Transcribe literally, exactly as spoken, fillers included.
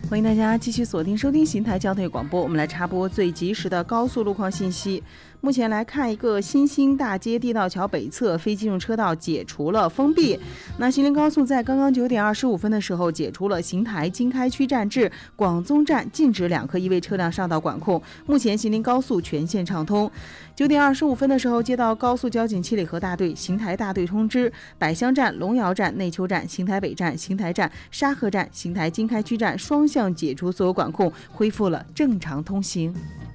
欢迎大家继续锁定收听邢台交通广播，我们来插播最及时的高速路况信息。目前来看，一个新兴大街地道桥北侧非机动车道解除了封闭。那邢林高速在刚刚九点二十五分的时候解除了邢台经开区站至广宗站禁止两颗一位车辆上道管控，目前邢林高速全线畅通。九点二十五分的时候，接到高速交警七里河大队、邢台大队通知，百乡站、龙窑站、内丘站、邢台北站、邢台站、沙河站、邢台经开区站双向解除所有管控，恢复了正常通行。